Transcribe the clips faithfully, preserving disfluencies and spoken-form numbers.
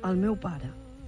el meu pare.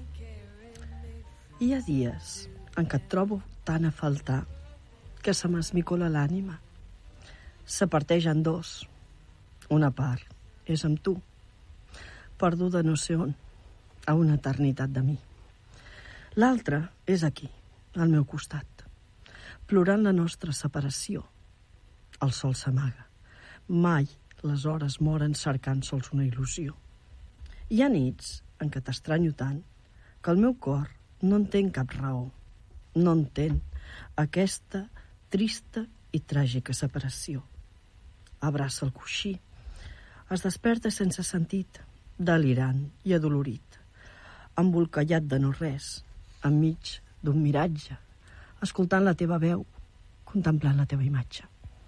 Hi ha dies en què et trobo tan a faltar que se m'esmicola l'ànima. Se parteix en dos. Una part és amb tu, perduda no sé on, a una eternitat de mi. L'altra és aquí, al meu costat, plorant la nostra separació. El sol s'amaga. Mai les hores moren cercant sols una il·lusió. Hi ha nits en què t'estranyo tant que el meu cor no entén cap raó. No entén aquesta trista i tràgica separació. Abraça el coixí. Es desperta sense sentit, delirant i adolorit, embolcallat de no res, enmig d'un miratge, escoltant la teva veu, contemplant la teva imatge.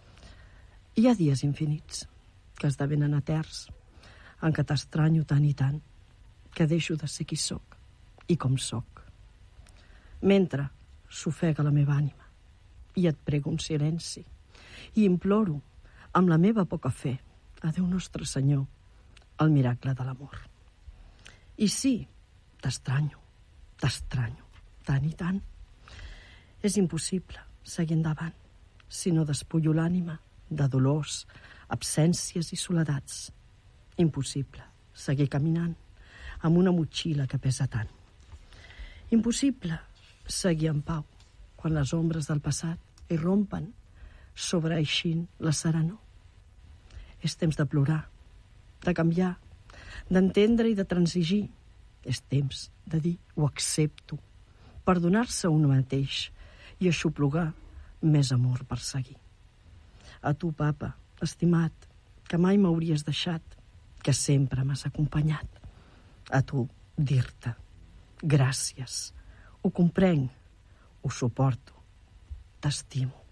Hi ha dies infinits que esdevenen eterns, en què t'estranyo tant i tant que deixo de ser qui sóc i com sóc. Mentre s'ofega la meva ànima i et prego un silenci i imploro amb la meva poca fe a Déu Nostre Senyor el miracle de l'amor. I sí, t'estranyo, t'estranyo tant i tant. És impossible seguir endavant si no despullo l'ànima de dolors, absències i soledats. Impossible seguir caminant amb una motxilla que pesa tant. Impossible seguir en pau quan les ombres del passat irrompen sobreeixint la serenor. És temps de plorar, de canviar, d'entendre i de transigir. És temps de dir ho accepto, perdonar-se un mateix i aixoplugar més amor per seguir. A tu, papa, estimat, que mai m'hauries deixat, que sempre m'has acompanyat. A tu, dir-te gràcies. Ho comprenc, ho suporto, t'estimo.